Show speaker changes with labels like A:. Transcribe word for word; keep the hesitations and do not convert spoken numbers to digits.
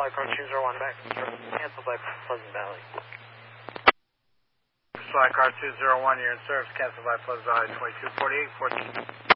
A: Flycar two zero one back. Cancel by Pleasant Valley.
B: Flycar two zero one, you're in service. Cancel by Pleasant Valley twenty-two forty-eight fourteen.